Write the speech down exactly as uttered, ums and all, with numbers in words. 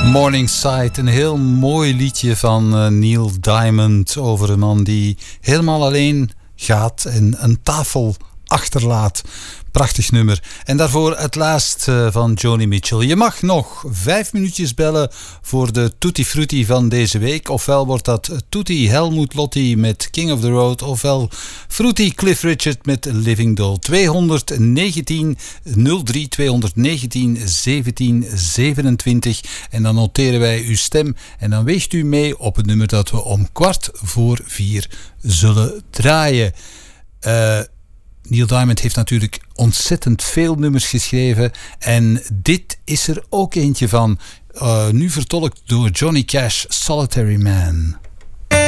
Morningside, een heel mooi liedje van uh, Neil Diamond over een man die helemaal alleen gaat en een tafel achterlaat. Prachtig nummer. En daarvoor het laatst uh, van Joni Mitchell. Je mag nog vijf minuutjes bellen voor de Tutti Frutti van deze week. Ofwel wordt dat Tutti Helmut Lotti met King of the Road, ofwel Frutti Cliff Richard met Living Doll. tweehonderdnegentien nul drie, tweehonderdnegentien zeventien zevenentwintig. En dan noteren wij uw stem en dan weegt u mee op het nummer dat we om kwart voor vier zullen draaien. Uh, Neil Diamond heeft natuurlijk ontzettend veel nummers geschreven. En dit is er ook eentje van. Uh, nu vertolkt door Johnny Cash, Solitary Man.